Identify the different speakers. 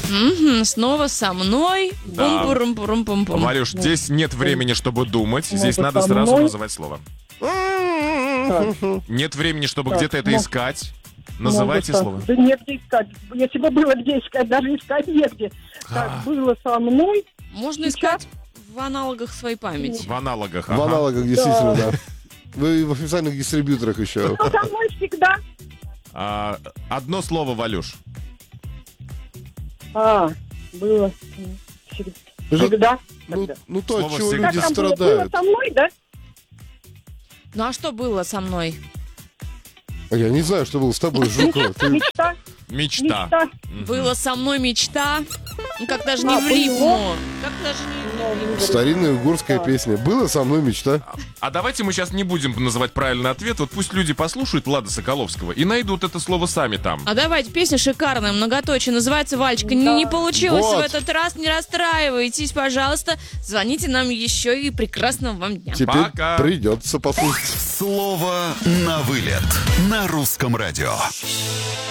Speaker 1: Снова со мной.
Speaker 2: Да.
Speaker 1: Бум-бурум-бурум-бум-бум.
Speaker 2: Валюш, здесь нет времени, чтобы думать. Здесь надо
Speaker 3: со
Speaker 2: сразу
Speaker 3: мной.
Speaker 2: называть слово. Нет времени, чтобы
Speaker 3: Так,
Speaker 2: где-то это
Speaker 3: ну,
Speaker 2: искать. Называйте
Speaker 3: так.
Speaker 2: слово.
Speaker 3: Да негде искать. Если бы было где искать, даже искать негде. Так, было со мной.
Speaker 1: Можно
Speaker 3: Сейчас.
Speaker 1: искать в аналогах своей памяти.
Speaker 2: В аналогах.
Speaker 4: В
Speaker 2: ага.
Speaker 4: аналогах, действительно, да. Вы в официальных дистрибьюторах еще.
Speaker 3: Было со мной всегда.
Speaker 2: Одно слово, Валюш.
Speaker 3: Было всегда.
Speaker 4: Ну, то,
Speaker 2: Слово
Speaker 4: от чего
Speaker 2: всегда.
Speaker 4: люди
Speaker 3: Как там было
Speaker 4: страдают.
Speaker 3: со мной, да?
Speaker 1: Ну а что было со мной?
Speaker 4: Я не знаю, что было с тобой, Жукова. Ты-
Speaker 3: Мечта.
Speaker 2: Мечта.
Speaker 1: Было со мной мечта. Ну как даже не
Speaker 3: А,
Speaker 1: в
Speaker 3: было.
Speaker 1: рифму. Как даже не в рифму.
Speaker 4: Старинная угорская песня. Была со мной мечта.
Speaker 2: А давайте мы сейчас не будем называть правильный ответ. Вот пусть люди послушают Влада Соколовского и найдут это слово сами там.
Speaker 1: А давайте, песня шикарная, многоточие, называется «Валечка». Не получилось
Speaker 4: Вот.
Speaker 1: в этот раз, не расстраивайтесь, пожалуйста. Звоните нам еще и прекрасного вам дня.
Speaker 4: Теперь
Speaker 2: Пока.
Speaker 4: придется послушать.
Speaker 5: Слово на вылет на русском радио.